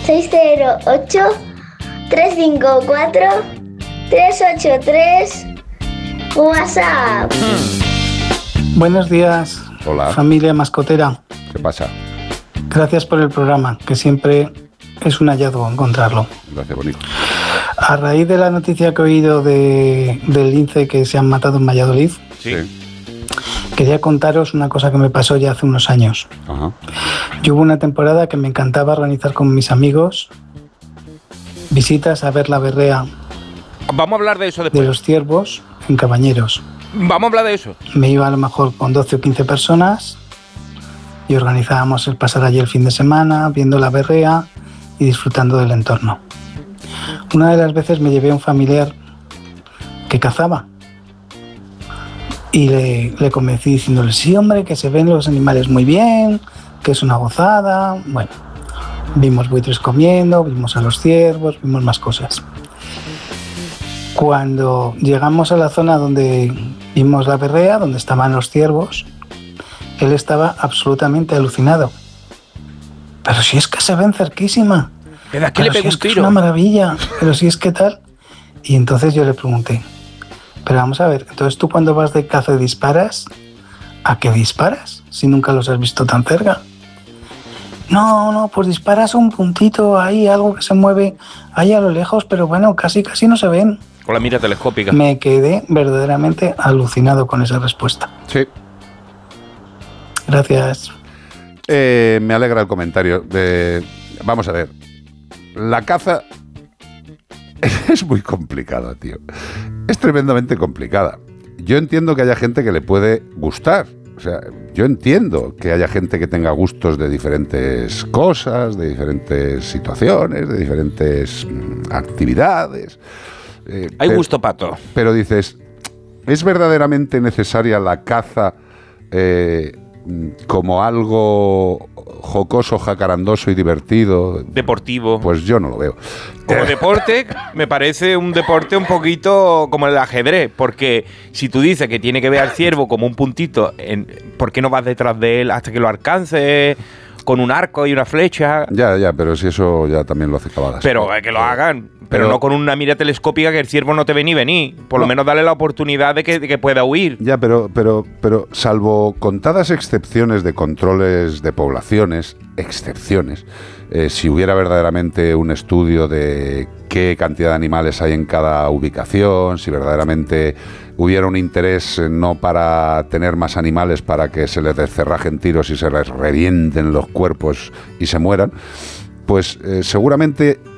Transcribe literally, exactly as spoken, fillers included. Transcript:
seis cero ocho, tres cinco cuatro, tres ocho tres. WhatsApp. Buenos días. Hola. Familia mascotera. ¿Qué pasa? Gracias por el programa, que siempre es un hallazgo encontrarlo. Gracias, bonito. A raíz de la noticia que he oído de, del lince que se han matado en Valladolid, Sí. quería contaros una cosa que me pasó ya hace unos años. Ajá. Yo hubo una temporada que me encantaba organizar con mis amigos visitas a ver la berrea Vamos a hablar de eso de después. los ciervos en Cabañeros. Vamos a hablar de eso. Me iba a lo mejor con doce o quince personas y organizábamos el pasar allí el fin de semana, viendo la berrea y disfrutando del entorno. Una de las veces me llevé a un familiar que cazaba y le, le convencí diciéndole, sí hombre, que se ven los animales muy bien, que es una gozada. Bueno, vimos buitres comiendo, vimos a los ciervos, vimos más cosas. Cuando llegamos a la zona donde vimos la berrea, donde estaban los ciervos, él estaba absolutamente alucinado. Pero si es que se ven cerquísima. ¿De qué le Pero pego si es un que es tiro? una maravilla. Pero si es que tal. Y entonces yo le pregunté, pero vamos a ver, entonces tú cuando vas de caza y disparas, ¿a qué disparas? Si nunca los has visto tan cerca. No, no, pues disparas un puntito ahí, algo que se mueve ahí a lo lejos, pero bueno, casi casi no se ven. Con la mira telescópica. Me quedé verdaderamente alucinado con esa respuesta. Sí. Gracias. Eh, me alegra el comentario. De... Vamos a ver. La caza es muy complicada, tío. Es tremendamente complicada. Yo entiendo que haya gente que le puede gustar. O sea, yo entiendo que haya gente que tenga gustos de diferentes cosas, de diferentes situaciones, de diferentes mm, actividades. Eh, Hay pero- gusto para todo. Pero dices, ¿es verdaderamente necesaria la caza eh, como algo jocoso, jacarandoso y divertido? Deportivo. Pues yo no lo veo. Como Eh, deporte, me parece un deporte un poquito como el ajedrez, porque si tú dices que tiene que ver al ciervo como un puntito, en, ¿por qué no vas detrás de él hasta que lo alcances con un arco y una flecha? Ya, ya, pero si eso ya también lo hace Cavadas. Pero eh, que lo hagan, pero, pero- no con una mira telescópica que el ciervo no te ve ni venir. Por lo No. menos dale la oportunidad de que, de que pueda huir. Ya, pero, pero, pero salvo contadas excepciones de controles de poblaciones, excepciones, eh, si hubiera verdaderamente un estudio de qué cantidad de animales hay en cada ubicación, si verdaderamente hubiera un interés eh, no para tener más animales para que se les descerrajen tiros y se les revienten los cuerpos y se mueran, pues eh, seguramente